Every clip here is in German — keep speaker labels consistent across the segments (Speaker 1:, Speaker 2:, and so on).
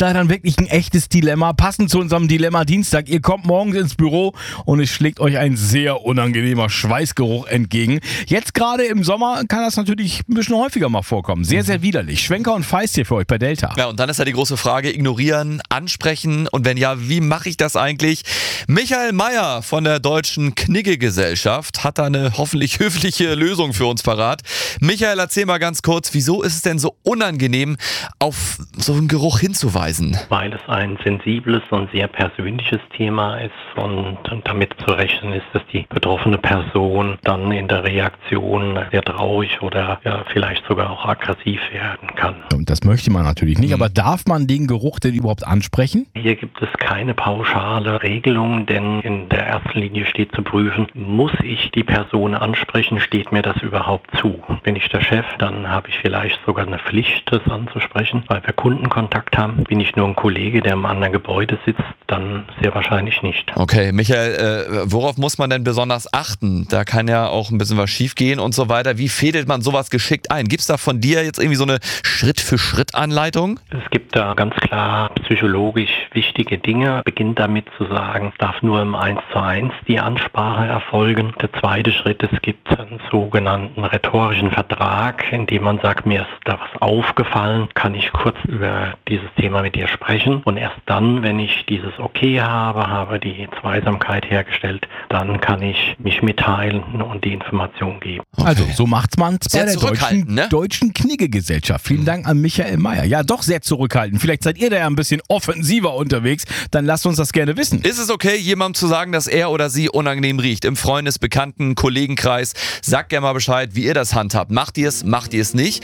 Speaker 1: leider wirklich ein echtes Dilemma. Passend zu unserem Dilemma Dienstag. Ihr kommt morgens ins Büro und es schlägt euch ein sehr unangenehmer Schweißgeruch entgegen. Jetzt gerade im Sommer kann das natürlich ein bisschen häufiger mal vorkommen. Sehr, sehr widerlich. Schwenker und Feist hier für euch bei Delta.
Speaker 2: Ja, und dann ist ja die große Frage, ignorieren, ansprechen und wenn ja, wie mache ich das eigentlich? Michael Mayer von der Deutschen Knigge-Gesellschaft hat da eine hoffentlich höfliche Lösung für uns parat. Michael, erzähl mal ganz kurz, wieso ist es denn so unangenehm, auf so einen Geruch hinzuweisen?
Speaker 3: Weil es ein sensibles und sehr persönliches Thema ist und damit zu rechnen ist, dass die betroffene Person dann in der Reaktion sehr traurig oder ja, vielleicht sogar auch aggressiv werden kann.
Speaker 1: Und das möchte man natürlich nicht, aber darf man den Geruch denn überhaupt ansprechen?
Speaker 3: Hier gibt es keine pauschale Regelung, denn in der ersten Linie steht zu prüfen, muss ich die Person ansprechen, steht mir das überhaupt zu? Bin ich der Chef, dann habe ich vielleicht sogar eine Pflicht, das anzusprechen, weil wir Kundenkontakt haben. Bin ich nur ein Kollege, der im anderen Gebäude sitzt, dann sehr wahrscheinlich nicht.
Speaker 2: Okay, Michael, worauf muss man denn besonders achten? Da kann ja auch ein bisschen was schiefgehen und so weiter. Wie fädelt man sowas geschickt ein? Gibt es da von dir jetzt irgendwie so eine Schritt-für-Schritt-Anleitung?
Speaker 3: Es gibt da ganz klar psychologisch wichtige Dinge. Beginnt damit zu sagen, es darf nur im 1:1 die Ansprache erfolgen. Der zweite Schritt, es gibt einen sogenannten rhetorischen Vertrag, in dem man sagt, mir ist da was aufgefallen, kann ich kurz über dieses Thema mit dir sprechen. Und erst dann, wenn ich dieses Okay habe die Zweisamkeit hergestellt, dann kann ich mich mitteilen und die Information geben.
Speaker 2: Okay.
Speaker 1: Also, so macht's man bei
Speaker 2: Sehr
Speaker 1: der
Speaker 2: zurückhaltend, ne?
Speaker 1: Deutschen Knigge-Gesellschaft. Vielen Dank an Michael Mayer. Ja, doch sehr zurückhaltend. Vielleicht seid ihr da ja ein bisschen offensiver unterwegs. Dann lasst uns das gerne wissen.
Speaker 2: Ist es okay, jemandem zu sagen, dass er oder sie unangenehm riecht? Im Freundes-, Bekannten-, Kollegenkreis. Sagt gerne mal Bescheid, wie ihr das handhabt. Macht ihr es nicht?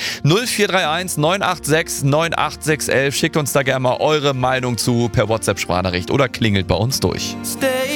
Speaker 2: 0431 986 98611. Schickt uns da gerne mal eure Meinung zu per WhatsApp-Sprachnachricht oder klingelt bei uns durch.